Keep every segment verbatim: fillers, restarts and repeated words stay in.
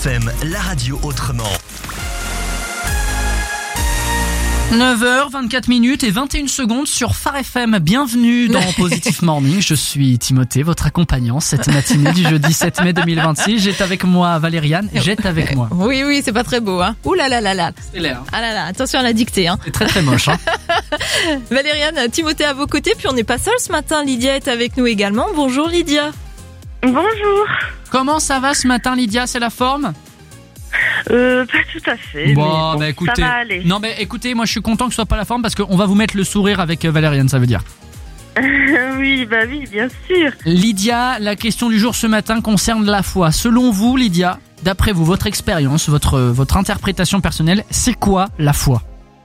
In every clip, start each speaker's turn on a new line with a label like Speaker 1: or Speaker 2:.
Speaker 1: F M, la radio autrement.
Speaker 2: neuf heures vingt-quatre minutes et vingt et une secondes sur Phare F M. Bienvenue dans Positive Morning. Je suis Timothée, votre accompagnant cette matinée du jeudi sept mai deux mille vingt-six. J'ai avec moi Valériane. J'ai avec moi.
Speaker 3: Oui, oui, c'est pas très beau, hein. Ouh là là là là.
Speaker 2: C'est l'air.
Speaker 3: Ah là là, attention à la dictée, hein.
Speaker 2: C'est très très moche, hein.
Speaker 3: Valériane, Timothée à vos côtés, puis on n'est pas seul ce matin. Lydia est avec nous également. Bonjour Lydia.
Speaker 4: Bonjour.
Speaker 2: Comment ça va ce matin, Lydia? C'est la forme?
Speaker 4: Euh, pas tout à fait.
Speaker 2: Bon,
Speaker 4: mais bon,
Speaker 2: bah écoutez.
Speaker 4: ça va aller.
Speaker 2: Non, mais écoutez, moi je suis content que ce soit pas la forme parce qu'on va vous mettre le sourire avec Valériane, ça veut dire.
Speaker 4: Oui, bah oui, bien sûr.
Speaker 2: Lydia, la question du jour ce matin concerne la foi. Selon vous, Lydia, d'après vous, votre expérience, votre, votre interprétation personnelle, c'est quoi la foi?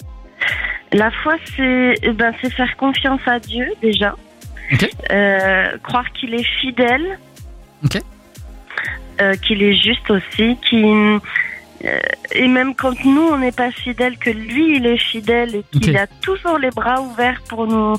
Speaker 4: La foi, c'est, eh ben, c'est faire confiance à Dieu déjà.
Speaker 2: Ok.
Speaker 4: Euh, croire qu'il est fidèle.
Speaker 2: Ok.
Speaker 4: Euh, qu'il est juste aussi, qu'il euh, et même quand nous on n'est pas fidèle, que lui il est fidèle et qu'il
Speaker 2: Okay.
Speaker 4: a toujours les bras ouverts pour nous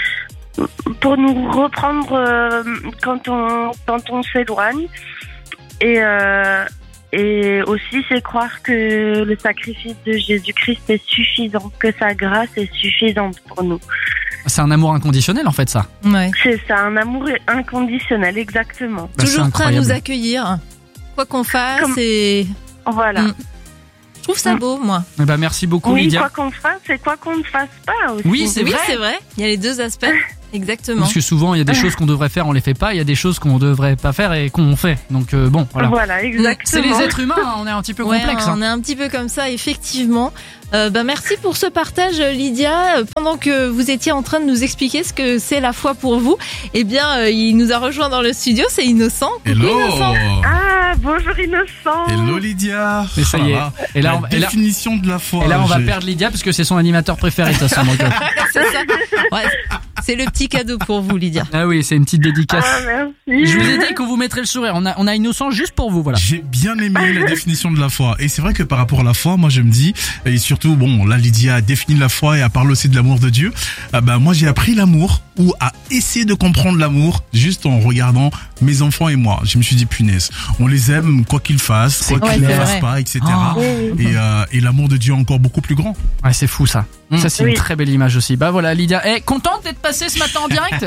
Speaker 4: pour nous reprendre euh, quand on quand on s'éloigne. Et euh, et aussi c'est croire que le sacrifice de Jésus-Christ est suffisant, que sa grâce est suffisante pour nous.
Speaker 2: C'est un amour inconditionnel en fait, ça.
Speaker 3: Ouais.
Speaker 4: C'est ça, un amour inconditionnel, exactement.
Speaker 2: Bah,
Speaker 3: Toujours
Speaker 2: c'est
Speaker 3: prêt à
Speaker 2: incroyable.
Speaker 3: nous accueillir, quoi qu'on fasse.
Speaker 4: Comme-
Speaker 3: Et
Speaker 4: Voilà.
Speaker 3: Mm. je trouve ça
Speaker 4: Mm.
Speaker 3: beau, moi.
Speaker 2: Eh ben, merci beaucoup,
Speaker 4: Oui,
Speaker 2: Lydia.
Speaker 4: quoi qu'on fasse et quoi qu'on ne fasse pas aussi.
Speaker 2: Oui, c'est
Speaker 3: oui,
Speaker 2: vrai.
Speaker 3: c'est vrai. Il y a les deux aspects. Exactement.
Speaker 2: Parce que souvent, il y a des choses qu'on devrait faire, on les fait pas. Il y a des choses qu'on devrait pas faire et qu'on fait. Donc euh, bon, voilà.
Speaker 4: Voilà, exactement.
Speaker 2: C'est les êtres humains, hein, on est un petit peu
Speaker 3: Ouais,
Speaker 2: complexe.
Speaker 3: on
Speaker 2: hein.
Speaker 3: est un petit peu comme ça, effectivement. Euh, bah, merci pour ce partage, Lydia. Euh, Pendant que vous étiez en train de nous expliquer ce que c'est la foi pour vous, eh bien, euh, il nous a rejoint dans le studio. C'est Innocent. Coucou,
Speaker 5: Hello.
Speaker 3: Innocent.
Speaker 4: Ah, bonjour Innocent.
Speaker 5: Hello Lydia.
Speaker 2: Et ça y est.
Speaker 5: Voilà.
Speaker 2: Et là,
Speaker 5: La
Speaker 2: on, et là,
Speaker 5: définition de la foi.
Speaker 2: et là, on va
Speaker 5: j'ai-
Speaker 2: perdre Lydia parce que c'est son animateur préféré, de toute façon. Donc, euh,
Speaker 3: C'est ça. Ouais, c'est le petit cadeau pour vous, Lydia.
Speaker 2: ah oui, c'est une petite dédicace.
Speaker 4: Ah, merci.
Speaker 2: Je vous ai dit qu'on vous mettrait le sourire. On a, on a Innocent juste pour vous, voilà.
Speaker 5: J'ai bien aimé la définition de la foi. Et c'est vrai que par rapport à la foi, moi je me dis, et surtout, bon, là Lydia a défini la foi et a parlé aussi de l'amour de Dieu. Ah bah, moi j'ai appris l'amour ou à essayer de comprendre l'amour juste en regardant mes enfants et moi. Je me suis dit, punaise, on les aime quoi qu'ils fassent, quoi
Speaker 3: Ouais,
Speaker 5: qu'ils ne
Speaker 3: c'est
Speaker 5: fassent
Speaker 3: vrai.
Speaker 5: pas, et cetera.
Speaker 2: Oh.
Speaker 5: Et, euh, et l'amour de Dieu est encore beaucoup plus grand.
Speaker 2: Ouais, c'est fou ça. Ça, c'est
Speaker 4: Oui.
Speaker 2: une très belle image aussi. Bah voilà, Lydia. Eh, contente d'être passée ce matin en direct?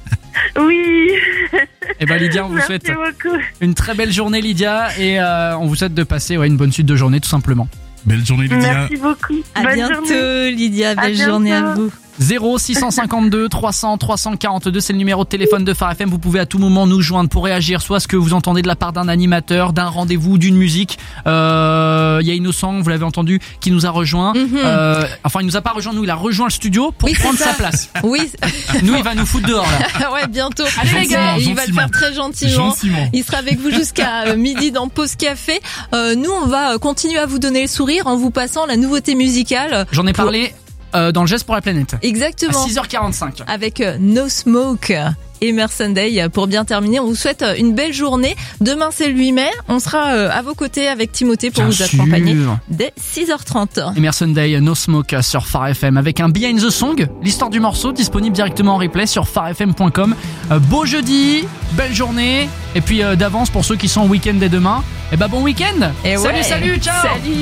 Speaker 4: Oui.
Speaker 2: Eh ben Lydia, on vous
Speaker 4: Merci
Speaker 2: souhaite
Speaker 4: beaucoup.
Speaker 2: une très belle journée, Lydia, et euh, on vous souhaite de passer ouais, une bonne suite de journée, tout simplement.
Speaker 5: Belle journée Lydia.
Speaker 4: Merci beaucoup.
Speaker 3: À
Speaker 4: Bonne
Speaker 3: bientôt,
Speaker 4: journée.
Speaker 3: Lydia. Belle
Speaker 4: bientôt.
Speaker 3: journée à vous.
Speaker 2: zéro six cent cinquante-deux trois cents trois cent quarante-deux, c'est le numéro de téléphone de Phare F M. Vous pouvez à tout moment nous joindre pour réagir, soit à ce que vous entendez de la part d'un animateur, d'un rendez-vous, d'une musique. Euh, il y a Innocent, vous l'avez entendu, qui nous a rejoint.
Speaker 3: Mhm.
Speaker 2: Euh, enfin, il nous a pas rejoint, nous, il a rejoint le studio pour
Speaker 3: Oui, c'est
Speaker 2: prendre
Speaker 3: ça.
Speaker 2: sa place.
Speaker 3: Oui.
Speaker 2: Nous, il va nous foutre dehors, là.
Speaker 3: Ouais, bientôt.
Speaker 2: Allez, les gars,
Speaker 3: Et il va le
Speaker 5: gentiment.
Speaker 3: faire très gentiment.
Speaker 5: Gentiment.
Speaker 3: Il sera avec vous jusqu'à euh, midi dans Pause Café. Euh, nous, on va euh, continuer à vous donner le sourire en vous passant la nouveauté musicale.
Speaker 2: J'en ai
Speaker 3: Pour-
Speaker 2: parlé euh, dans le geste pour la planète. À
Speaker 3: Exactement.
Speaker 2: six heures quarante-cinq.
Speaker 3: Avec euh, No Smoke et Sunday. Pour bien terminer, on vous souhaite euh, une belle journée. Demain, c'est le huit mai. On sera euh, à vos côtés avec Timothée pour
Speaker 2: Bien
Speaker 3: vous accompagner
Speaker 2: sûr.
Speaker 3: dès six heures trente.
Speaker 2: Emerson Sunday, No Smoke sur Phare F M avec un Behind the Song, l'histoire du morceau disponible directement en replay sur phare f m point com. Euh, beau jeudi, belle journée, et puis euh, d'avance pour ceux qui sont en week-end dès demain, et bah bon week-end.
Speaker 3: Et
Speaker 2: Salut,
Speaker 3: ouais.
Speaker 2: salut, ciao.
Speaker 3: Salut.